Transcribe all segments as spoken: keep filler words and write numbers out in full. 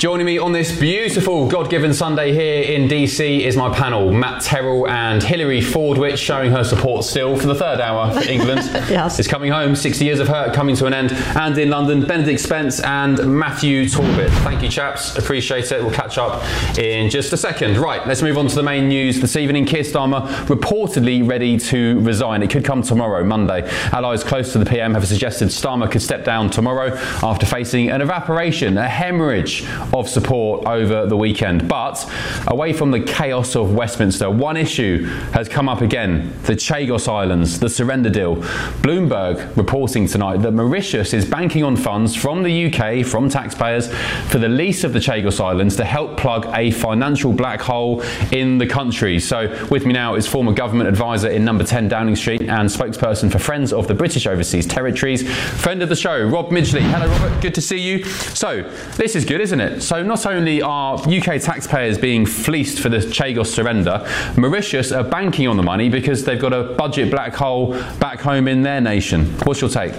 Joining me on this beautiful God-given Sunday here in D C is my panel, Matt Terrell and Hilary Fordwich, showing her support still for the third hour for England. Yes. It's coming home, sixty years of her coming to an end. And in London, Benedict Spence and Matthew Talbot. Thank you, chaps. Appreciate it. We'll catch up in just a second. Right, let's move on to the main news this evening. Keir Starmer reportedly ready to resign. It could come tomorrow, Monday. Allies close to the P M have suggested Starmer could step down tomorrow after facing an evaporation, a hemorrhage of support over the weekend. But away from the chaos of Westminster, one issue has come up again: the Chagos Islands, the surrender deal. Bloomberg reporting tonight that Mauritius is banking on funds from the U K, from taxpayers, for the lease of the Chagos Islands to help plug a financial black hole in the country. So with me now is former government advisor in number ten Downing Street and spokesperson for Friends of the British Overseas Territories, friend of the show, Rob Midgley. Hello, Robert. Good to see you. So this is good, isn't it? So not only are U K taxpayers being fleeced for the Chagos surrender, Mauritius are banking on the money because they've got a budget black hole back home in their nation. What's your take?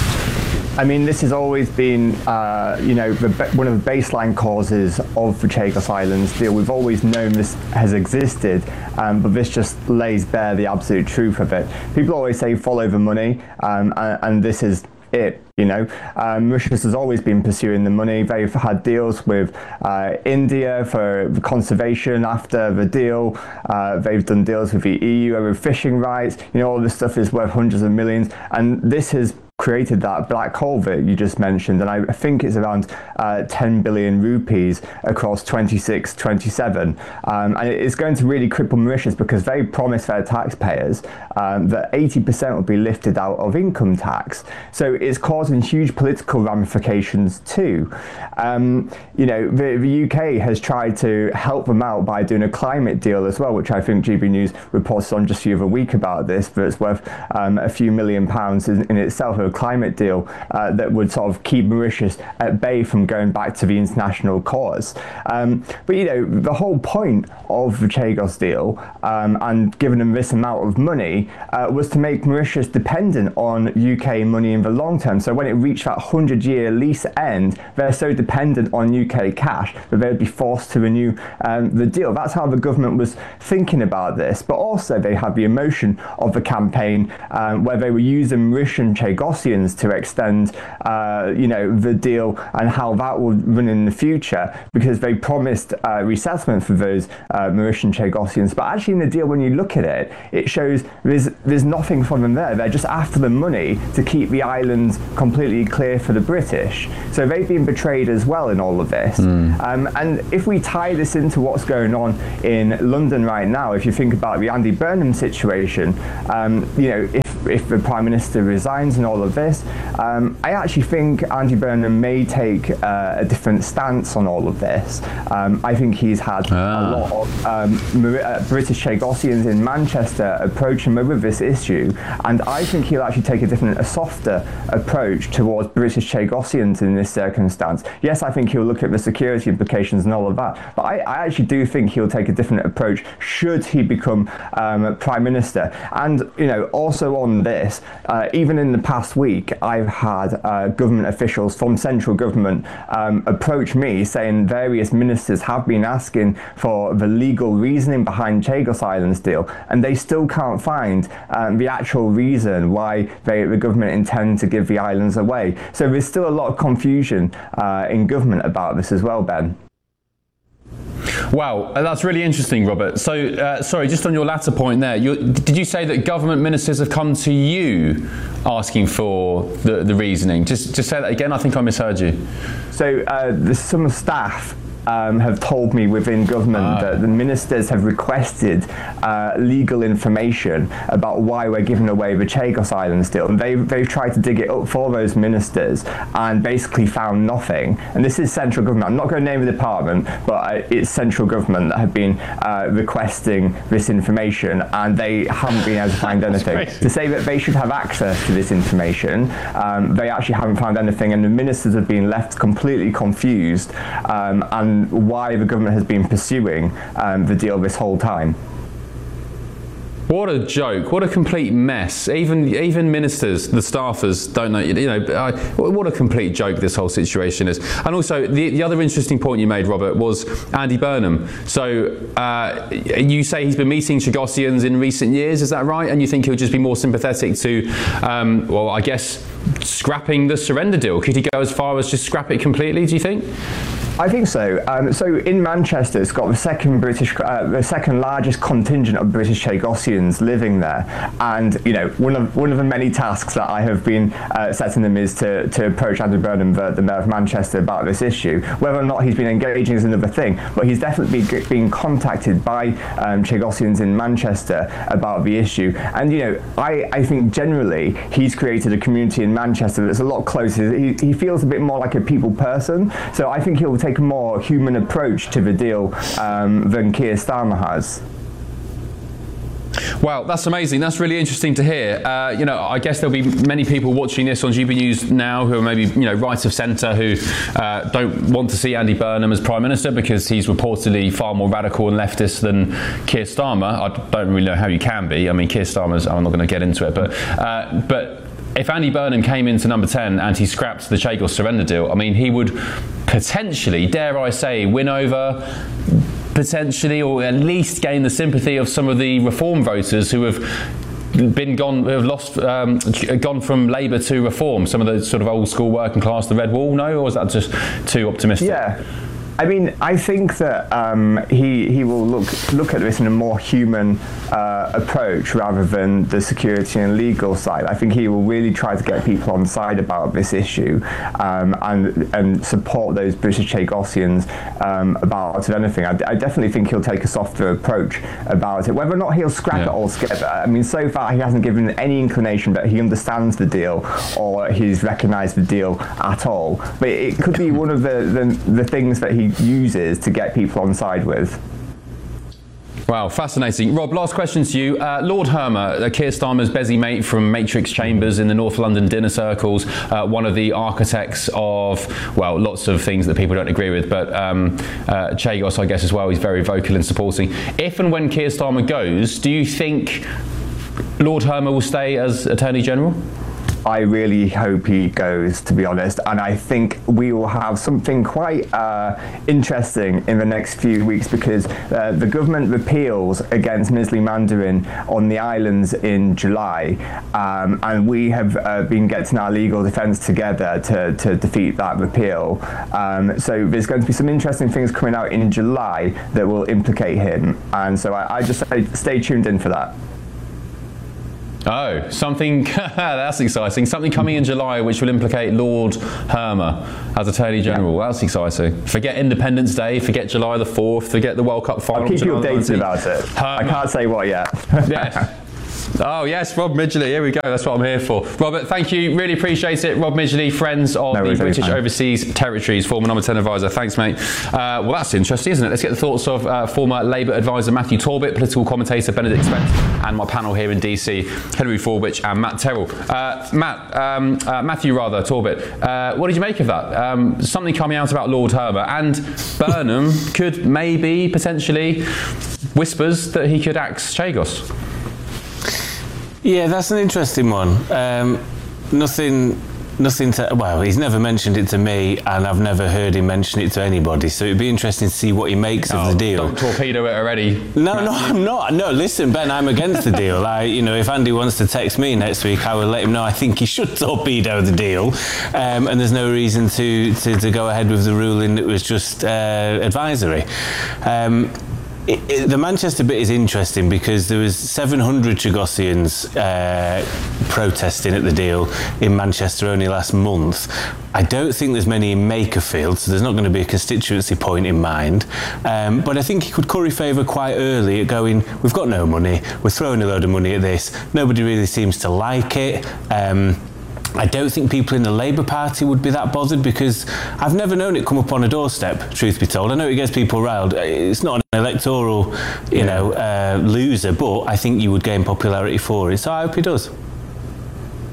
I mean, this has always been, uh, you know, the, one of the baseline causes of the Chagos Islands deal. We've always known this has existed, um, but this just lays bare the absolute truth of it. People always say follow the money, um, and, and this is it. You know, um, Mauritius has always been pursuing the money. They've had deals with uh, India for conservation after the deal. Uh, they've done deals with the E U over fishing rights. You know, all this stuff is worth hundreds of millions, and this has created that black hole that you just mentioned, and I think it's around uh, ten billion rupees across twenty-six, twenty-seven, um, and it's going to really cripple Mauritius because they promised their taxpayers um, that eighty percent would be lifted out of income tax. So it's causing huge political ramifications too. Um, you know, the, the U K has tried to help them out by doing a climate deal as well, which I think G B News reported on just the other week about this, but it's worth um, a few million pounds in, in itself. Climate deal uh, that would sort of keep Mauritius at bay from going back to the international cause. Um, but you know, the whole point of the Chagos deal um, and giving them this amount of money uh, was to make Mauritius dependent on U K money in the long term. So when it reached that hundred-year lease end, they're so dependent on U K cash that they'd be forced to renew um, the deal. That's how the government was thinking about this. But also they had the emotion of the campaign um, where they were using Mauritian Chagos to extend, uh, you know, the deal and how that will run in the future, because they promised uh, resettlement for those uh, Mauritian Chagosians. But actually, in the deal, when you look at it, it shows there's there's nothing for them there. They're just after the money to keep the islands completely clear for the British. So they've been betrayed as well in all of this. Mm. Um, and if we tie this into what's going on in London right now, if you think about the Andy Burnham situation, um, you know, if if the Prime Minister resigns and all of this, um, I actually think Andy Burnham may take uh, a different stance on all of this. Um, I think he's had ah. a lot of um, uh, British Chagosians in Manchester approach him with this issue, and I think he'll actually take a different, a softer approach towards British Chagosians in this circumstance. Yes, I think he'll look at the security implications and all of that, but I, I actually do think he'll take a different approach should he become um, Prime Minister. And you know, also on this, uh, even in the past week, I've had uh, government officials from central government um, approach me saying various ministers have been asking for the legal reasoning behind Chagos Islands deal, and they still can't find um, the actual reason why they, the government intend to give the islands away. So there's still a lot of confusion uh, in government about this as well, Ben. Wow, that's really interesting, Robert. So, uh, sorry, just on your latter point there, you, did you say that government ministers have come to you asking for the, the reasoning? Just, just say that again. I think I misheard you. So, uh, the, some staff Um, have told me within government uh. that the ministers have requested uh, legal information about why we're giving away the Chagos Islands deal. And they've, they've tried to dig it up for those ministers and basically found nothing. And this is central government. I'm not going to name the department, but uh, it's central government that have been uh, requesting this information, and they haven't been able to find anything. To say that they should have access to this information, um, they actually haven't found anything, and the ministers have been left completely confused um, and why the government has been pursuing um, the deal this whole time. What a joke! What a complete mess! Even even ministers, the staffers, don't know. You know, I, what a complete joke this whole situation is. And also, the, the other interesting point you made, Robert, was Andy Burnham. So uh, you say he's been meeting Chagossians in recent years, is that right? And you think he'll just be more sympathetic to, um, well, I guess, scrapping the surrender deal? Could he go as far as just scrap it completely? Do you think? I think so. Um, so in Manchester, it's got the second British, uh, the second largest contingent of British Chagossians living there, and you know, one of one of the many tasks that I have been uh, setting them is to to approach Andy Burnham, the, the mayor of Manchester, about this issue. Whether or not he's been engaging is another thing, but he's definitely been, been contacted by um, Chagossians in Manchester about the issue. And you know, I I think generally he's created a community in Manchester that's a lot closer. He, he feels a bit more like a people person, so I think he'll take a more human approach to the deal um, than Keir Starmer has. Wow, that's amazing. That's really interesting to hear. Uh, you know, I guess there'll be many people watching this on G B News now who are maybe, you know, right of centre, who uh, don't want to see Andy Burnham as Prime Minister because he's reportedly far more radical and leftist than Keir Starmer. I don't really know how you can be. I mean, Keir Starmer's, I'm not going to get into it, but uh, but if Andy Burnham came into number ten and he scrapped the Chagos surrender deal, I mean, he would potentially, dare I say, win over, potentially, or at least gain the sympathy of some of the Reform voters who have been gone, who have lost, um, gone from Labour to Reform. Some of the sort of old school working class, the Red Wall, no, or is that just too optimistic? Yeah. I mean, I think that um, he he will look look at this in a more human uh, approach rather than the security and legal side. I think he will really try to get people on side about this issue um, and and support those British Chagossians um, about anything. I, I definitely think he'll take a softer approach about it. Whether or not he'll scrap yeah. it altogether, I mean, so far he hasn't given any inclination that he understands the deal or he's recognised the deal at all. But it could be one of the, the, the things that he uses to get people on side with. Wow, fascinating. Rob, last question to you. Uh, Lord Hermer, uh, Keir Starmer's busy mate from Matrix Chambers in the North London dinner circles, uh, one of the architects of, well, lots of things that people don't agree with, but um, uh, Chagos, I guess, as well, he's very vocal in supporting. If and when Keir Starmer goes, do you think Lord Hermer will stay as Attorney General? I really hope he goes, to be honest, and I think we will have something quite uh, interesting in the next few weeks because uh, the government repeals against Misley Mandarin on the islands in July, um, and we have uh, been getting our legal defence together to, to defeat that repeal. Um, so there's going to be some interesting things coming out in July that will implicate him, and so I, I just say stay tuned in for that. Oh, something, that's exciting. Something coming in July which will implicate Lord Hermer as Attorney General. Yeah. That's exciting. Forget Independence Day, forget July the fourth, forget the World Cup final. I'll keep you updated about it. Hermer. I can't say what yet. Yeah. Oh yes, Rob Midgley, here we go, that's what I'm here for. Robert, thank you, really appreciate it. Rob Midgley, Friends of no, the British anytime. Overseas Territories, former number ten advisor. Thanks, mate. Uh, well, that's interesting, isn't it? Let's get the thoughts of uh, former Labour advisor Matthew Torbet, political commentator Benedict Spence, and my panel here in D C, Henry Forwich and Matt Terrell. Uh, Matt, um, uh, Matthew rather, Torbet, uh, what did you make of that? Um, something coming out about Lord Hermer, and Burnham could maybe, potentially, whispers that he could axe Chagos. Yeah, that's an interesting one. Um, nothing, nothing to. Well, he's never mentioned it to me, and I've never heard him mention it to anybody. So it'd be interesting to see what he makes oh, of the deal. Don't torpedo it already. No, no, I'm not. No, listen, Ben, I'm against the deal. I, you know, if Andy wants to text me next week, I will let him know I think he should torpedo the deal, um, and there's no reason to, to to go ahead with the ruling that was just uh, advisory. Um, It, it, the Manchester bit is interesting because there was seven hundred Chagossians uh, protesting at the deal in Manchester only last month. I don't think there's many in Makerfield, so there's not going to be a constituency point in mind. Um, but I think he could curry favour quite early at going, we've got no money, we're throwing a load of money at this, nobody really seems to like it. Um, I don't think people in the Labour Party would be that bothered because I've never known it come up on a doorstep, truth be told. I know it gets people riled. It's not an electoral, you yeah. know, uh, loser, but I think you would gain popularity for it. So I hope he does.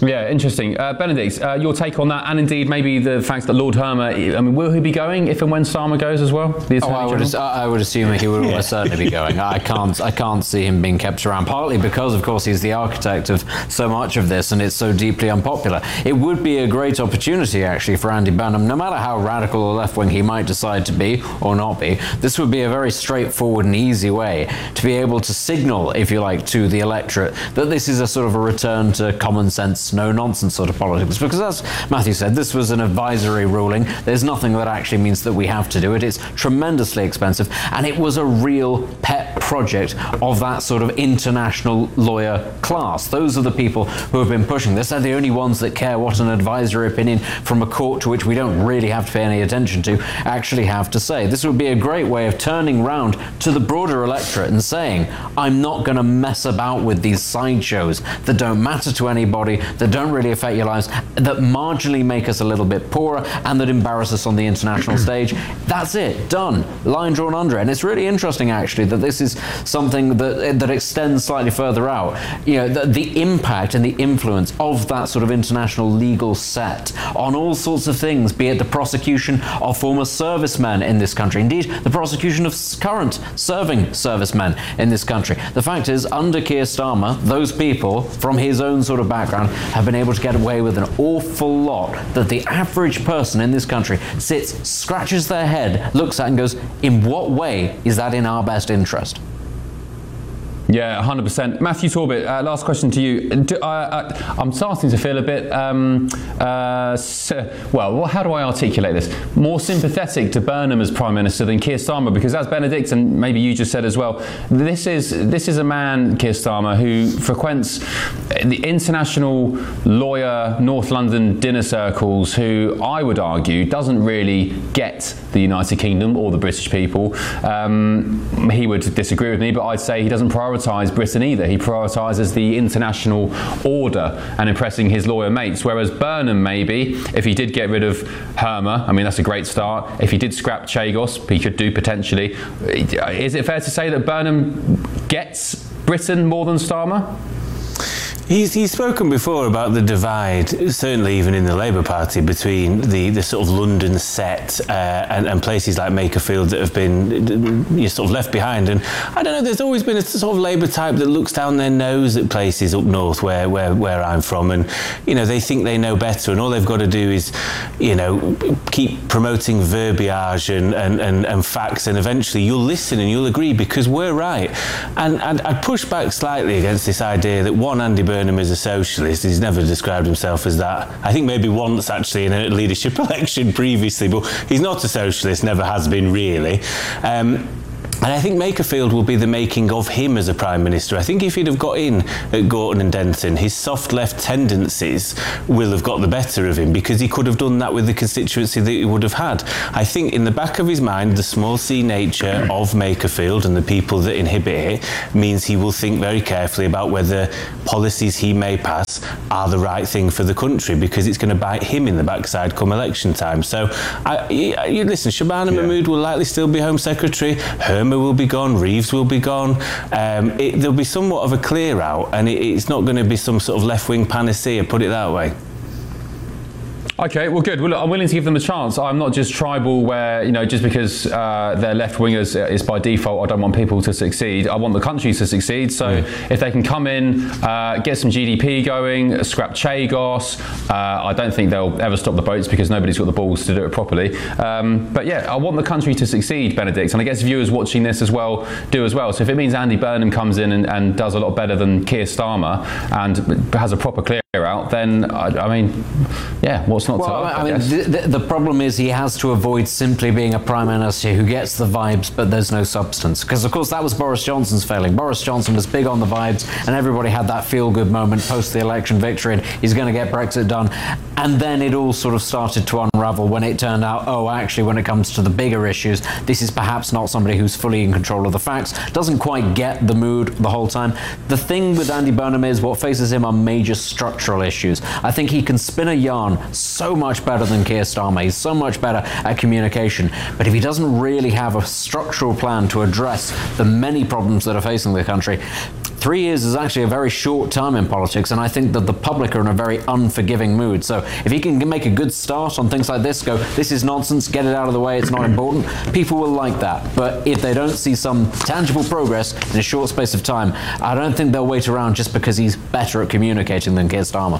Yeah, interesting. Uh, Benedict, uh, your take on that, and indeed maybe the fact that Lord Hermer, I mean, will he be going if and when Starmer goes as well? The oh, I would, I would assume he would almost certainly be going. I can't, I can't see him being kept around, partly because, of course, he's the architect of so much of this and it's so deeply unpopular. It would be a great opportunity, actually, for Andy Burnham, no matter how radical or left-wing he might decide to be or not be. This would be a very straightforward and easy way to be able to signal, if you like, to the electorate that this is a sort of a return to common sense, no nonsense sort of politics, because as Matthew said, this was an advisory ruling. There's nothing that actually means that we have to do it. It's tremendously expensive, and it was a real pet project of that sort of international lawyer class. Those are the people who have been pushing this. They're the only ones that care what an advisory opinion from a court to which we don't really have to pay any attention to actually have to say. This would be a great way of turning round to the broader electorate and saying, I'm not going to mess about with these sideshows that don't matter to anybody, that don't really affect your lives, that marginally make us a little bit poorer, and that embarrass us on the international stage. That's it, done, line drawn under it. And it's really interesting, actually, that this is something that that extends slightly further out. You know, the, the impact and the influence of that sort of international legal set on all sorts of things, be it the prosecution of former servicemen in this country, indeed the prosecution of current serving servicemen in this country. The fact is, under Keir Starmer, those people from his own sort of background have been able to get away with an awful lot that the average person in this country sits, scratches their head, looks at and goes, in what way is that in our best interest? Yeah, one hundred percent. Matthew Torbet, uh, last question to you. Do, uh, uh, I'm starting to feel a bit, um, uh, well, well, how do I articulate this? More sympathetic to Burnham as Prime Minister than Keir Starmer, because as Benedict, and maybe you just said as well, this is this is a man, Keir Starmer, who frequents the international lawyer North London dinner circles, who I would argue doesn't really get the United Kingdom or the British people. Um, he would disagree with me, but I'd say he doesn't prioritise Britain either. He prioritises the international order and impressing his lawyer mates, whereas Burnham, maybe, if he did get rid of Hermer, I mean, that's a great start. If he did scrap Chagos, he could do potentially. Is it fair to say that Burnham gets Britain more than Starmer? He's, he's spoken before about the divide, certainly even in the Labour Party, between the, the sort of London set uh, and, and places like Makerfield that have been you know, sort of left behind. And I don't know, there's always been a sort of Labour type that looks down their nose at places up north where, where, where I'm from. And, you know, they think they know better, and all they've got to do is, you know, keep promoting verbiage and, and, and, and facts, and eventually you'll listen and you'll agree because we're right. And, and I'd push back slightly against this idea that, one, Andy Burnham is a socialist. He's never described himself as that. I think maybe once actually in a leadership election previously, but he's not a socialist, never has been really. Um, And I think Makerfield will be the making of him as a Prime Minister. I think if he'd have got in at Gorton and Denton, his soft left tendencies will have got the better of him, because he could have done that with the constituency that he would have had. I think in the back of his mind, the small c nature of Makerfield and the people that inhibit it means he will think very carefully about whether policies he may pass are the right thing for the country, because it's going to bite him in the backside come election time. So, I, you, you listen, Shabana yeah. Mahmood will likely still be Home Secretary. Hermer will be gone, Reeves will be gone. Um, it, there'll be somewhat of a clear out, and it, it's not going to be some sort of left-wing panacea, put it that way. Okay, well, good. Well, look, I'm willing to give them a chance. I'm not just tribal where, you know, just because uh, they're left-wingers is by default, I don't want people to succeed. I want the country to succeed. So mm. if they can come in, uh, get some G D P going, scrap Chagos, uh, I don't think they'll ever stop the boats because nobody's got the balls to do it properly. Um, but yeah, I want the country to succeed, Benedict. And I guess viewers watching this as well do as well. So if it means Andy Burnham comes in and, and does a lot better than Keir Starmer and has a proper clear out, then I, I mean, yeah, what's not well, to I, I mean, the, the problem is he has to avoid simply being a Prime Minister who gets the vibes but there's no substance, because of course that was Boris Johnson's failing. Boris Johnson was big on the vibes and everybody had that feel-good moment post the election victory and he's going to get Brexit done, and then it all sort of started to unravel when it turned out, oh, actually when it comes to the bigger issues, this is perhaps not somebody who's fully in control of the facts, doesn't quite get the mood the whole time. The thing with Andy Burnham is what faces him are major structural issues. I think he can spin a yarn so much better than Keir Starmer. He's so much better at communication. But if he doesn't really have a structural plan to address the many problems that are facing the country, three years is actually a very short time in politics, and I think that the public are in a very unforgiving mood. So if he can make a good start on things like this, go, this is nonsense, get it out of the way, it's not important, people will like that. But if they don't see some tangible progress in a short space of time, I don't think they'll wait around just because he's better at communicating than Keir Starmer.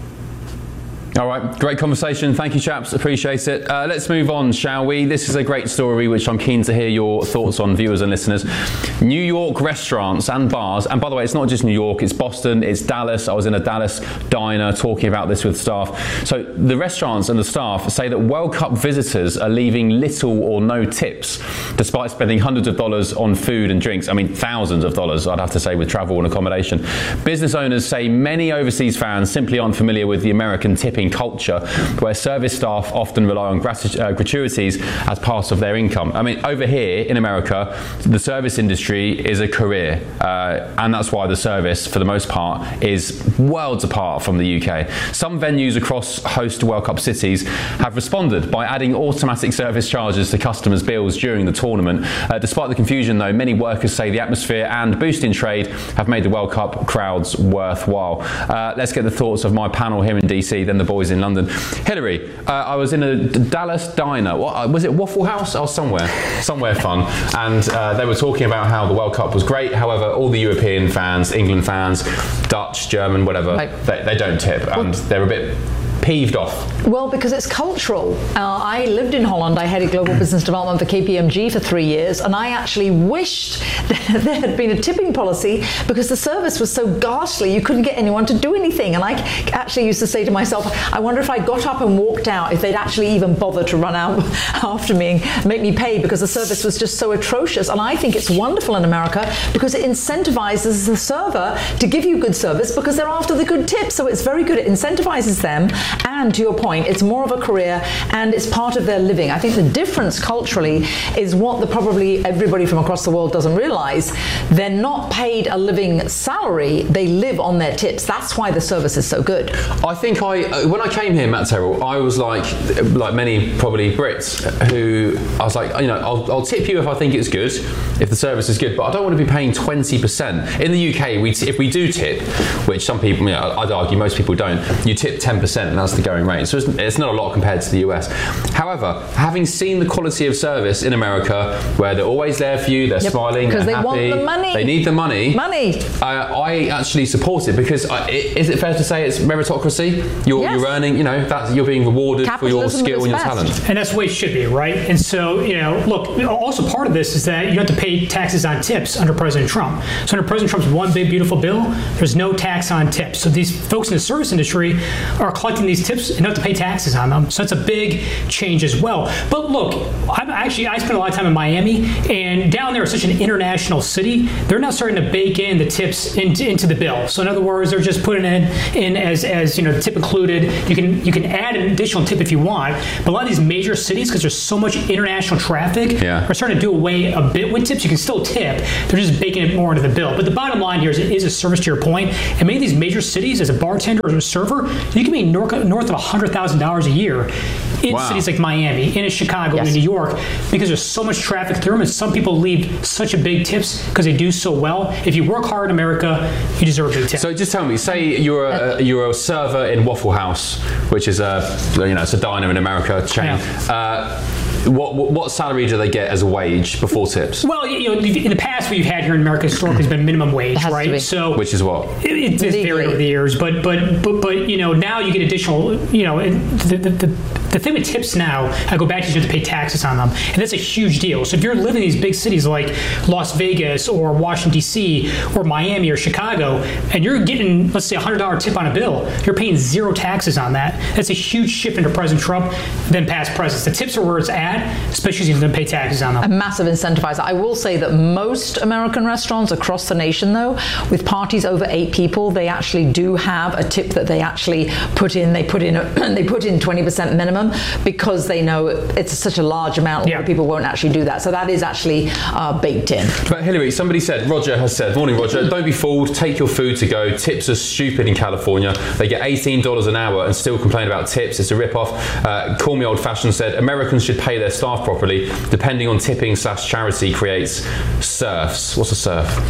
All right, great conversation. Thank you, chaps. Appreciate it. Uh, let's move on, shall we? This is a great story, which I'm keen to hear your thoughts on, viewers and listeners. New York restaurants and bars, and by the way, it's not just New York, it's Boston, it's Dallas. I was in a Dallas diner talking about this with staff. So the restaurants and the staff say that World Cup visitors are leaving little or no tips, despite spending hundreds of dollars on food and drinks. I mean, thousands of dollars, I'd have to say, with travel and accommodation. Business owners say many overseas fans simply aren't familiar with the American tipping culture, where service staff often rely on gratu- uh, gratuities as part of their income. I mean, over here in America, the service industry is a career, uh, and that's why the service, for the most part, is worlds apart from the U K. Some venues across host World Cup cities have responded by adding automatic service charges to customers' bills during the tournament. Uh, despite the confusion, though, many workers say the atmosphere and boost in trade have made the World Cup crowds worthwhile. Uh, let's get the thoughts of my panel here in D C, then the boys in London. Hilary, uh, I was in a Dallas diner. What, was it Waffle House? I was somewhere, somewhere fun. And uh, they were talking about how the World Cup was great. However, all the European fans, England fans, Dutch, German, whatever, right. they, they don't tip. And they're a bit peeved off. Well, because it's cultural. Uh, I lived in Holland. I headed global business development for K P M G for three years, and I actually wished that there had been a tipping policy because the service was so ghastly you couldn't get anyone to do anything. And I actually used to say to myself, I wonder if I got up and walked out, if they'd actually even bother to run out after me and make me pay, because the service was just so atrocious. And I think it's wonderful in America because it incentivizes the server to give you good service because they're after the good tips. So it's very good. It incentivizes them. And to your point, it's more of a career and it's part of their living. I think the difference culturally is what the probably everybody from across the world doesn't realize. They're not paid a living salary. They live on their tips. That's why the service is so good. I think I, when I came here, Matt Terrell, I was like, like many probably Brits, who I was like, you know, I'll, I'll tip you if I think it's good, if the service is good, but I don't want to be paying twenty percent. In the U K, we t- if we do tip, which some people, you know, I'd argue most people don't, you tip ten percent, and that's the going rate. So it's, it's not a lot compared to the U S. However, having seen the quality of service in America, where they're always there for you, they're yep, smiling, because they're they happy, want the money. They need the money. Money. Uh, I actually support it because I, is it fair to say it's meritocracy? You're, yes. you're earning, you know, that you're being rewarded Capitalism for your skill and your best. talent. And that's the way it should be, right? And so, you know, look, also part of this is that you have to pay taxes on tips under President Trump. So under President Trump's one big beautiful bill, there's no tax on tips. So these folks in the service industry are collecting these tips and don't have to pay taxes on them. So it's a big change as well. But look, I'm actually, I spent a lot of time in Miami, and down there is such an international city, they're now starting to bake in the tips into, into the bill. So in other words, they're just putting it in as, as you know, the tip included. You can you can add an additional tip if you want. But a lot of these major cities, because there's so much international traffic, yeah. are starting to do away a bit with tips. You can still tip. They're just baking it more into the bill. But the bottom line here is it is a service to your point. And many of these major cities, as a bartender or a server, you can be north, north of one hundred thousand dollars a year in wow. cities like Miami, in Chicago, yes. in New York, because there's so much traffic through them, and some people leave such a big tips because they do so well. If you work hard in America, you deserve a big tip. So just tell me, say you're a, you're a server in Waffle House, which is a, you know, it's a diner in America chain. Yeah. Uh, What, what what salary do they get as a wage before tips? Well, you know, in the past, what you've had here in America historically has been minimum wage, right? So, which is what it, it, it's varied over the years, but but but but you know, now you get additional. You know, the the, the the thing with tips now, I go back to you have to pay taxes on them, and that's a huge deal. So if you're living in these big cities like Las Vegas or Washington D C or Miami or Chicago, and you're getting, let's say, a hundred dollar tip on a bill, you're paying zero taxes on that. That's a huge shift into President Trump than past presidents. The tips are where it's at, especially if you don't pay taxes on them. A massive incentivizer. I will say that most American restaurants across the nation, though, with parties over eight people, they actually do have a tip that they actually put in. They put in a, they put in twenty percent minimum because they know it's such a large amount. A lot yeah. of people won't actually do that. So that is actually uh, baked in. But Hilary, somebody said, Roger has said, morning Roger, don't be fooled, take your food to go. Tips are stupid in California. They get eighteen dollars an hour and still complain about tips. It's a rip-off. Uh, Call Me Old Fashioned said, Americans should pay their staff properly. Depending on tipping slash charity creates serfs. What's a serf?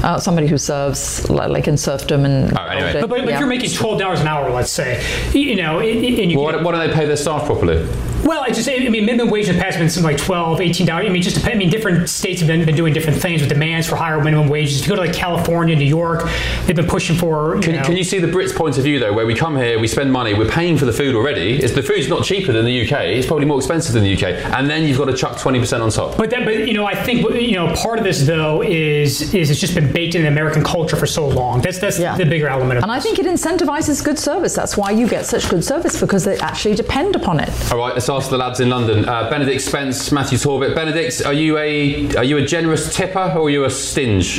Uh, somebody who serves, like, like in serfdom and. Oh, anyway. But, but, but yeah. if you're making twelve dollars an hour, let's say, you know, and you Well, why, why don't they pay their staff properly? Well, I just, I mean, minimum wage in the past has been something like twelve, eighteen dollars. I mean, just depend, I mean, different states have been, been doing different things with demands for higher minimum wages. If you go to like California, New York, they've been pushing for. You Can, know, can you see the Brits' point of view though, where we come here, we spend money, we're paying for the food already. It's, the food's not cheaper than the U K. It's probably more expensive than the U K, and then you've got to chuck twenty percent on top. But then, but you know, I think you know part of this though is is it's just been baked into American culture for so long. That's that's Yeah. the bigger element of And this. I think it incentivizes good service. That's why you get such good service, because they actually depend upon it. All right, let's ask the lads in London. Uh, Benedict Spence, Matthew Torbit. Benedict, are you a are you a generous tipper or are you a stinge?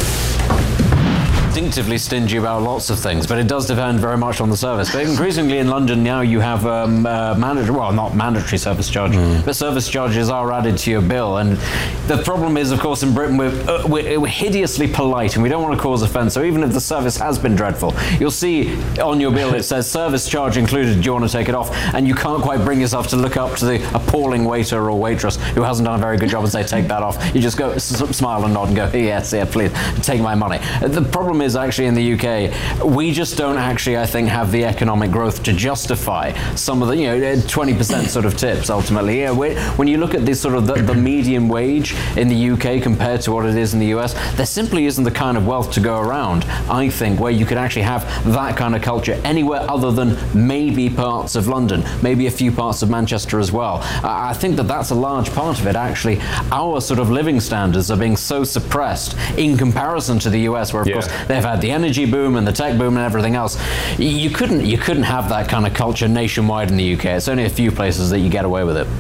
Instinctively stingy about lots of things, but it does depend very much on the service. But increasingly in London now you have um, uh, mandatory, well, not mandatory service charge, mm. but service charges are added to your bill. And the problem is, of course, in Britain we're, uh, we're, we're hideously polite and we don't want to cause offence. So even if the service has been dreadful, you'll see on your bill it says service charge included. Do you want to take it off? And you can't quite bring yourself to look up to the appalling waiter or waitress who hasn't done a very good job and say, take that off. You just go, s- smile and nod and go, yes, yeah, please, take my money. The problem is actually in the U K, we just don't actually, I think, have the economic growth to justify some of the, you know, twenty percent sort of tips ultimately. Yeah, when you look at this sort of the, the median wage in the U K compared to what it is in the U S, there simply isn't the kind of wealth to go around, I think, where you could actually have that kind of culture anywhere other than maybe parts of London, maybe a few parts of Manchester as well. I think that that's a large part of it, actually. Our sort of living standards are being so suppressed in comparison to the U S, where, of Yeah. course, they've had the energy boom and the tech boom and everything else. You couldn't you couldn't have that kind of culture nationwide in the U K. It's only a few places that you get away with it.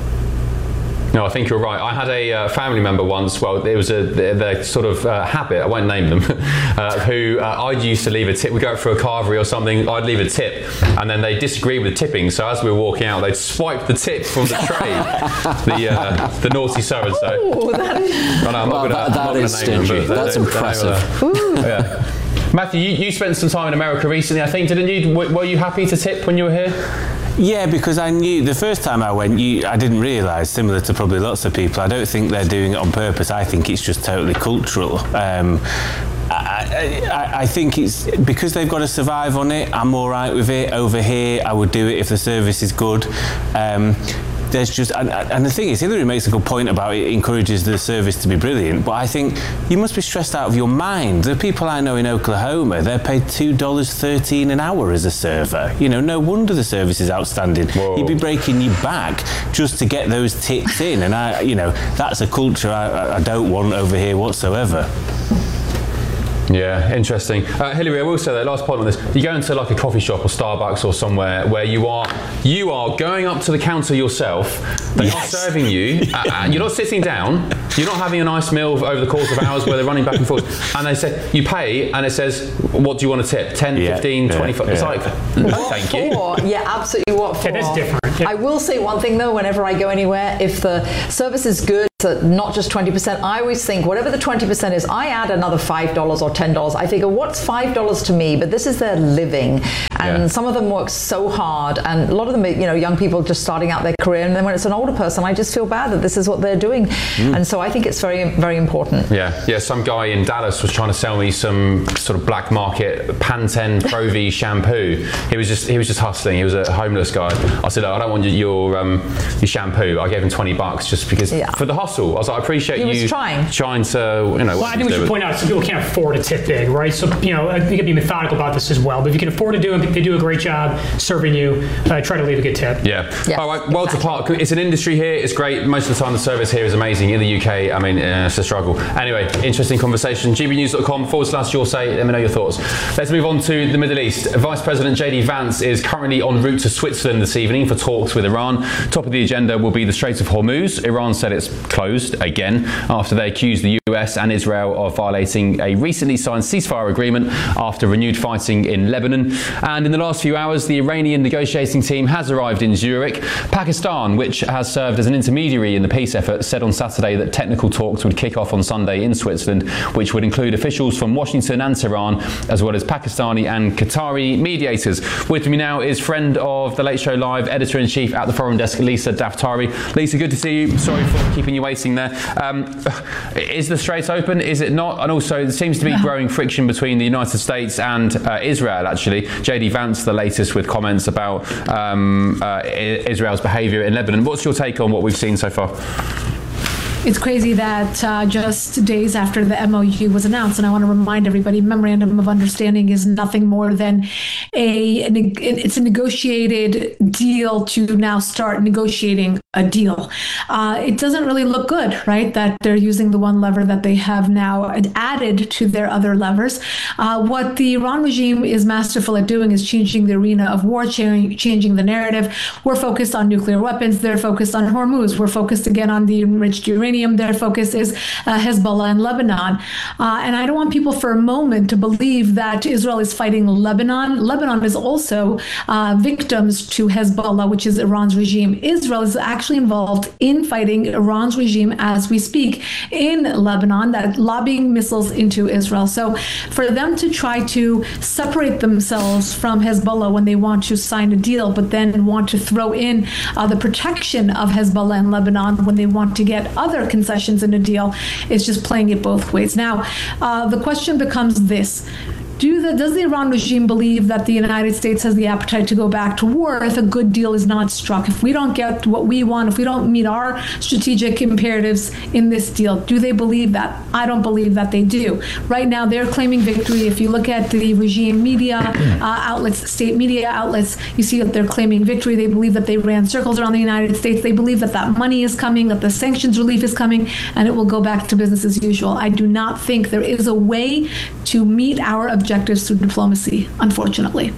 No, I think you're right. I had a uh, family member once, well, it was a their, their sort of uh, habit, I won't name them, uh, who uh, I used to leave a tip. We'd go out for a carvery or something, I'd leave a tip, and then they disagreed with the tipping, so as we were walking out, they'd swipe the tip from the tray, the uh, the naughty so-and-so. Oh, that is. Oh, no, I'm Well, not that- going that to name is them, stingy. but That's they- they- impressive. they- yeah. Matthew, you, you spent some time in America recently, I think, didn't you? W- were you happy to tip when you were here? Yeah, because I knew the first time I went, you, I didn't realise, similar to probably lots of people, I don't think they're doing it on purpose. I think it's just totally cultural. Um, I, I, I think it's because they've got to survive on it. I'm all right with it. Over here, I would do it if the service is good. Um, There's just, and, and the thing is, Hillary makes a good point about it encourages the service to be brilliant, but I think you must be stressed out of your mind. The people I know in Oklahoma, they're paid two dollars thirteen an hour as a server. You know, no wonder the service is outstanding. Whoa. You'd be breaking your back just to get those tips in, and I, you know, that's a culture I, I don't want over here whatsoever. Yeah, interesting. Uh, Hillary, I will say that last point on this. You go into like a coffee shop or Starbucks or somewhere where you are you are going up to the counter yourself. They Yes. are serving you. uh, uh, you're not sitting down. You're not having a nice meal over the course of hours where they're running back and forth. And they say, you pay, and it says, what do you want to tip? ten, Yeah, fifteen, yeah, twenty-five. It's yeah. like, no, What thank you. for? Yeah, absolutely. What for? Yeah, that's different. Yeah. I will say one thing though, whenever I go anywhere, if the service is good, so not just twenty percent, I always think whatever the twenty percent is, I add another five dollars or ten dollars. I figure, what's five dollars to me? But this is their living. And Yeah. some of them work so hard. And a lot of them, you know, young people just starting out their career. And then when it's an older person, I just feel bad that this is what they're doing. Mm. And so I think it's very, very important. Yeah, yeah. Some guy in Dallas was trying to sell me some sort of black market Pantene Pro V shampoo. He was just he was just hustling. He was a homeless guy. I said, I don't want your um, your shampoo. I gave him twenty bucks just because Yeah. for the hustle. I was like, I appreciate He was you trying. trying to you know. Well, I think we should point out some people can't afford to tip big, right? So, you know, I think you can be methodical about this as well. But if you can afford to do it, they do a great job serving you. Uh, try to leave a good tip. Yeah. Yes, All right. Worlds exactly. apart. It's an industry here. It's great. Most of the time, the service here is amazing. In the U K, I mean, uh, it's a struggle. Anyway, interesting conversation. g b news dot com forward slash your say. Let me know your thoughts. Let's move on to the Middle East. Vice President J D Vance is currently en route to Switzerland this evening for talks with Iran. Top of the agenda will be the Strait of Hormuz. Iran said it's closed again after they accused the U S and Israel of violating a recently signed ceasefire agreement after renewed fighting in Lebanon. And in the last few hours, the Iranian negotiating team has arrived in Zurich. Pakistan, which has served as an intermediary in the peace effort, said on Saturday that technical talks would kick off on Sunday in Switzerland, which would include officials from Washington and Tehran, as well as Pakistani and Qatari mediators. With me now is friend of the Late Show Live, editor-in-chief at the Foreign Desk, Lisa Daftari. Lisa, good to see you. Sorry for keeping you waiting there. Um, is the Strait open? Is it not? And also, there seems to be growing friction between the United States and uh, Israel, actually. J D Vance, the latest with comments about um, uh, Israel's behaviour in Lebanon. What's your take on what we've seen so far? It's crazy that uh, just days after the M O U was announced, and I want to remind everybody, Memorandum of Understanding is nothing more than a, an, it's a negotiated deal to now start negotiating a deal. Uh, it doesn't really look good, right, that they're using the one lever that they have now added to their other levers. Uh, what the Iran regime is masterful at doing is changing the arena of war, changing, changing the narrative. We're focused on nuclear weapons. They're focused on Hormuz. We're focused again on the enriched uranium. Their focus is uh, Hezbollah and Lebanon. Uh, and I don't want people for a moment to believe that Israel is fighting Lebanon. Lebanon is also uh, victims to Hezbollah, which is Iran's regime. Israel is actually involved in fighting Iran's regime as we speak in Lebanon, that lobbing missiles into Israel. So for them to try to separate themselves from Hezbollah when they want to sign a deal, but then want to throw in uh, the protection of Hezbollah and Lebanon when they want to get other concessions in a deal, is just playing it both ways. Now, uh, the question becomes this. Do the, does the Iran regime believe that the United States has the appetite to go back to war if a good deal is not struck? If we don't get what we want, if we don't meet our strategic imperatives in this deal, do they believe that? I don't believe that they do. Right now, they're claiming victory. If you look at the regime media uh, outlets, state media outlets, you see that they're claiming victory. They believe that they ran circles around the United States. They believe that that money is coming, that the sanctions relief is coming, and it will go back to business as usual. I do not think there is a way to meet our objectives objectives through diplomacy, unfortunately.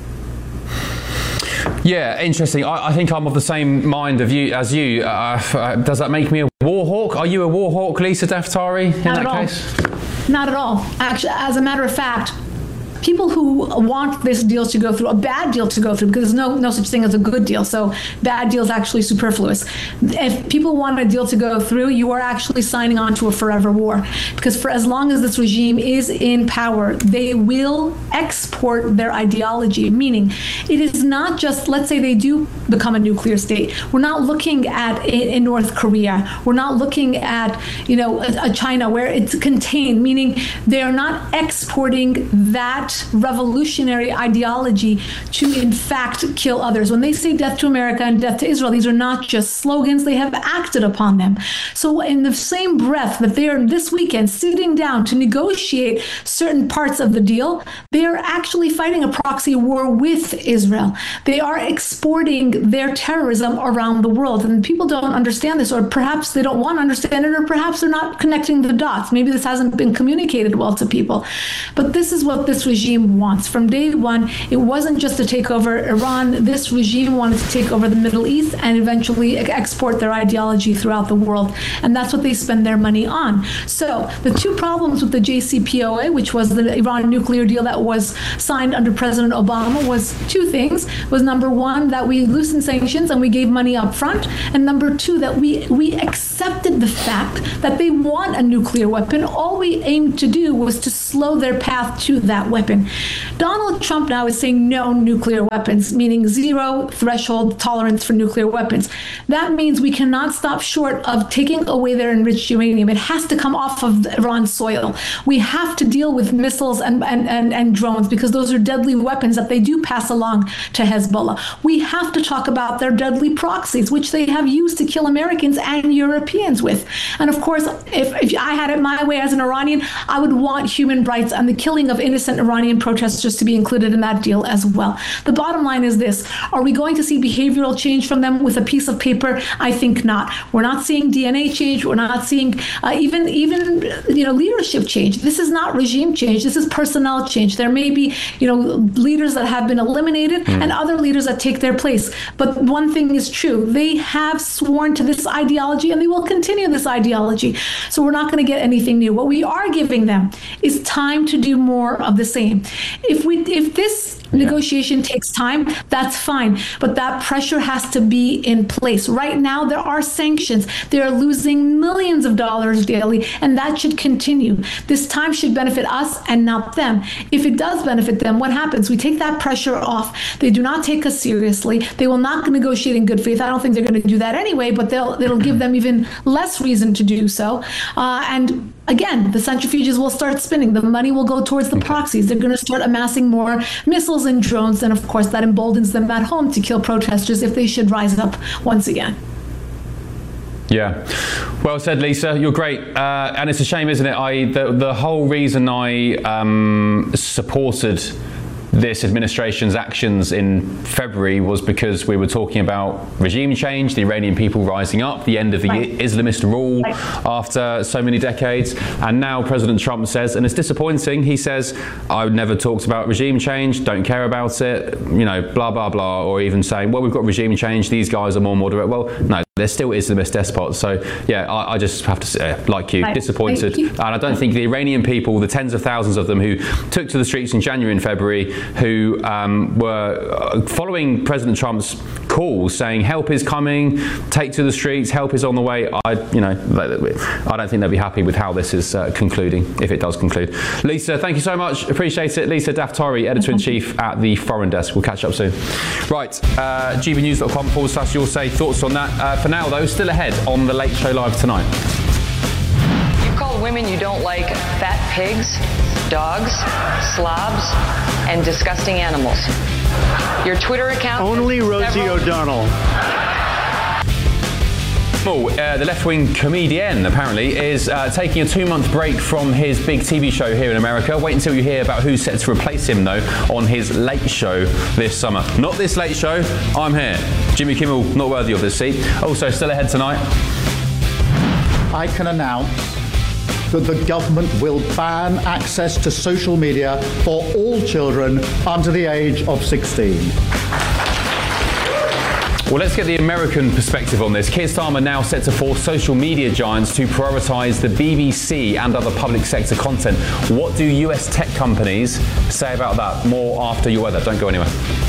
Yeah, interesting. I, I think I'm of the same mind of you as you. Uh, does that make me a war hawk? Are you a war hawk, Lisa Daftari, in Not that at all. case? Not at all. Actually, as a matter of fact, people who want this deal to go through, a bad deal to go through, because there's no, no such thing as a good deal, so bad deal is actually superfluous. If people want a deal to go through, you are actually signing on to a forever war, because for as long as this regime is in power, they will export their ideology, meaning it is not just, let's say they do become a nuclear state. We're not looking at it in North Korea. We're not looking at, you know, a, a China where it's contained, meaning they are not exporting that revolutionary ideology to in fact kill others. When they say death to America and death to Israel, these are not just slogans, they have acted upon them. So in the same breath that they are this weekend sitting down to negotiate certain parts of the deal, they are actually fighting a proxy war with Israel. They are exporting their terrorism around the world, and people don't understand this, or perhaps they don't want to understand it, or perhaps they're not connecting the dots. Maybe this hasn't been communicated well to people. But this is what this regime wants. From day one, it wasn't just to take over Iran. This regime wanted to take over the Middle East and eventually export their ideology throughout the world. And that's what they spend their money on. So the two problems with the J C P O A, which was the Iran nuclear deal that was signed under President Obama, was two things. Was number one, that we loosened sanctions and we gave money up front. And number two, that we, we accepted the fact that they want a nuclear weapon. All we aimed to do was to slow their path to that weapon. Donald Trump now is saying no nuclear weapons, meaning zero threshold tolerance for nuclear weapons. That means we cannot stop short of taking away their enriched uranium. It has to come off of Iran's soil. We have to deal with missiles and, and, and, and drones, because those are deadly weapons that they do pass along to Hezbollah. We have to talk about their deadly proxies, which they have used to kill Americans and Europeans with. And of course, if, if I had it my way as an Iranian, I would want human rights and the killing of innocent Iranians protesters to be included in that deal as well. The bottom line is this: are we going to see behavioral change from them with a piece of paper? I think not. We're not seeing D N A change. We're not seeing uh, even even you know leadership change. This is not regime change. This is personnel change. There may be you know leaders that have been eliminated mm. and other leaders that take their place. But one thing is true: they have sworn to this ideology and they will continue this ideology. So we're not going to get anything new. What we are giving them is time to do more of the same. If we, if this Negotiation takes time. That's fine. But that pressure has to be in place. Right now, there are sanctions. They are losing millions of dollars daily, and that should continue. This time should benefit us and not them. If it does benefit them, what happens? We take that pressure off. They do not take us seriously. They will not negotiate in good faith. I don't think they're going to do that anyway, but they'll, it'll give them even less reason to do so. Uh, and again, the centrifuges will start spinning. The money will go towards the proxies. They're going to start amassing more missiles and drones. And of course, that emboldens them at home to kill protesters if they should rise up once again. Yeah, well said, Lisa. You're great, uh, and it's a shame, isn't it? I the the whole reason I um, supported this administration's actions in February was because we were talking about regime change, the Iranian people rising up, the end of the right. Islamist rule right. after so many decades. And now President Trump says, and it's disappointing, he says, I never talked about regime change, don't care about it, you know, blah, blah, blah, or even saying, well, we've got regime change, these guys are more moderate. Well, no, they're still Islamist despots. So, yeah, I, I just have to say, like you, right. disappointed. You. And I don't think the Iranian people, the tens of thousands of them who took to the streets in January and February, who um, were following President Trump's calls saying help is coming, take to the streets, help is on the way, I, you know, I don't think they'll be happy with how this is uh, concluding, if it does conclude. Lisa, thank you so much. Appreciate it. Lisa Daftari, Editor-in-Chief at the Foreign Desk. We'll catch up soon. Right, uh, g b news dot com forward slash you'll say thoughts on that. Uh, for now, though, still ahead on The Late Show Live tonight. You've called women you don't like fat pigs, dogs, slobs, and disgusting animals. Your Twitter account... Only Rosie several- O'Donnell. Oh, uh, the left-wing comedian, apparently, is uh, taking a two-month break from his big T V show here in America. Wait until you hear about who's set to replace him, though, on his Late Show this summer. Not this Late Show, I'm here. Jimmy Kimmel, not worthy of this seat. Also, still ahead tonight. I can announce that the government will ban access to social media for all children under the age of sixteen. Well, let's get the American perspective on this. Keir Starmer now set to force social media giants to prioritise the B B C and other public sector content. What do U S tech companies say about that? More after your weather. Don't go anywhere.